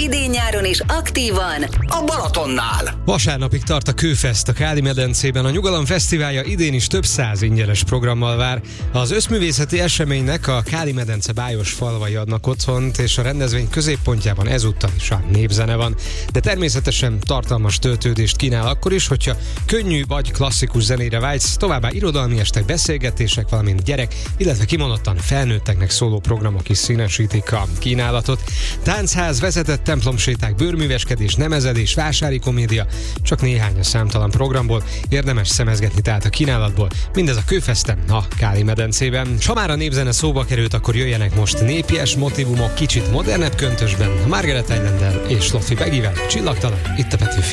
idén-nyáron is aktívan a Balatonnál. Vasárnapig tart a Kőfest a Káli-medencében. A Nyugalom Fesztiválja idén is több száz ingyenes programmal vár. Az összművészeti eseménynek a Káli-medence bájos falvai adnak otthont, és a rendezvény középpontjában ezúttal is a népzene van. De természetesen tartalmas töltődést kínál akkor is, hogyha könnyű vagy klasszikus zenére vágysz, továbbá irodalmi estek, beszélgetések, valamint gyerek, illetve kimondottan felnőtteknek szóló programok is színesítik a kínálatot. Táncház, vezetett templomséták, bőrműveskedés, nemezedés, vásári komédia, csak néhány a számtalan programból, érdemes szemezgetni tehát a kínálatból, mindez a Kőfesten, a Káli-medencében. S ha már a népzene szóba került, akkor jöjjenek most népies motívumok kicsit modernebb köntösben, Margaret Islander és Lotfi Begivel, Csillagtalan, itt a Petőfi.